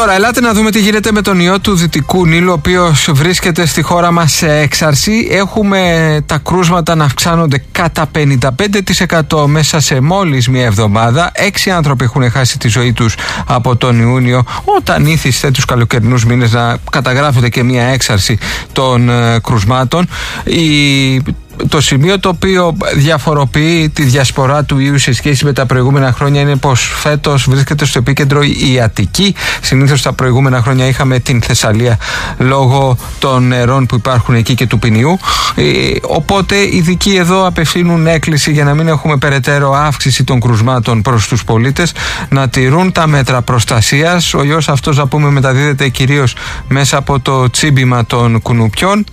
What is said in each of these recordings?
Τώρα, ελάτε να δούμε τι γίνεται με τον ιό του Δυτικού Νείλου, ο οποίος βρίσκεται στη χώρα μας σε έξαρση. Έχουμε τα κρούσματα να αυξάνονται κατά 55% μέσα σε μόλις μία εβδομάδα. 6 άνθρωποι έχουν χάσει τη ζωή τους από τον Ιούνιο, όταν ήθιστε τους καλοκαιρινούς μήνες να καταγράφεται και μία έξαρση των κρουσμάτων. Το σημείο το οποίο διαφοροποιεί τη διασπορά του ιού σε σχέση με τα προηγούμενα χρόνια είναι πως φέτος βρίσκεται στο επίκεντρο η Αττική. Συνήθως τα προηγούμενα χρόνια είχαμε την Θεσσαλία λόγω των νερών που υπάρχουν εκεί και του ποινιού. Οπότε οι ειδικοί εδώ απευθύνουν έκκληση για να μην έχουμε περαιτέρω αύξηση των κρουσμάτων προς τους πολίτες, να τηρούν τα μέτρα προστασίας. Ο ιός αυτός, να πούμε, μεταδίδεται κυρίως μέσα από το τσίμπημα των κουνουπιών.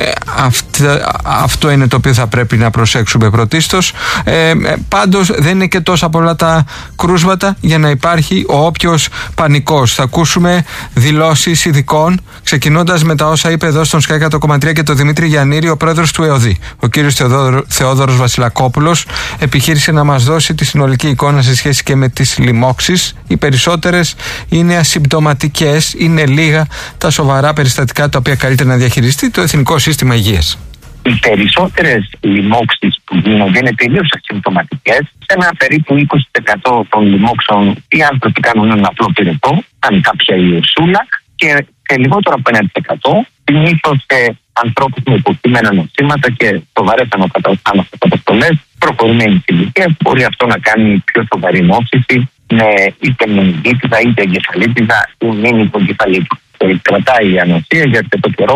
Αυτό είναι το οποίο θα πρέπει να προσέξουμε πρωτίστως. Πάντως δεν είναι και τόσα πολλά τα κρούσματα για να υπάρχει ο όποιος πανικός. Θα ακούσουμε δηλώσεις ειδικών, ξεκινώντας με τα όσα είπε εδώ στον Sky 100,3 και τον Δημήτρη Γιαννήρη, ο πρόεδρος του ΕΟΔΗ. Ο κύριος Θεόδωρος Βασιλακόπουλος επιχείρησε να μας δώσει τη συνολική εικόνα σε σχέση και με τις λοιμώξεις. Οι περισσότερες είναι ασυμπτωματικές, είναι λίγα τα σοβαρά περιστατικά τα οποία καλείται να διαχειριστεί το Εθνικό Σύστημα Υγείας. Οι περισσότερες λοιμώξεις που γίνονται είναι τελείως ασυμπτωματικές. Σε ένα περίπου 20% των λοιμώξεων οι άνθρωποι κάνουν ένα απλό πυρετό, αν κάποια ιωσούλα, και σε λιγότερο από 1% συνήθως σε ανθρώπους με υποκείμενα νοσήματα και σοβαρές ανακαταστολές προχωρημένης ηλικίας. Μπορεί αυτό να κάνει πιο σοβαρή νόσηση με είτε μενιγκίτιδα είτε εγκεφαλίτιδα ή μήνυκο-εγκεφαλίτιδα. Κρατάει η ανοσία για αρκετό καιρό.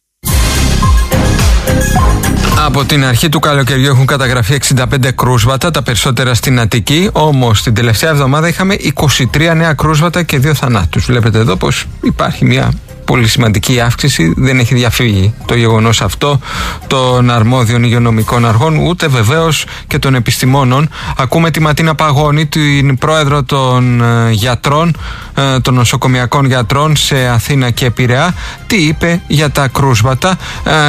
Από την αρχή του καλοκαιριού έχουν καταγραφεί 65 κρούσματα, τα περισσότερα στην Αττική. Όμως την τελευταία εβδομάδα είχαμε 23 νέα κρούσματα και 2 θανάτους. Βλέπετε εδώ πως υπάρχει μια πολύ σημαντική αύξηση. Δεν έχει διαφύγει το γεγονός αυτό των αρμόδιων υγειονομικών αρχών, ούτε βεβαίως και των επιστημόνων. Ακούμε τη Ματίνα Παγώνη, την πρόεδρο των γιατρών, των νοσοκομιακών γιατρών σε Αθήνα και Πειραιά, τι είπε για τα κρούσματα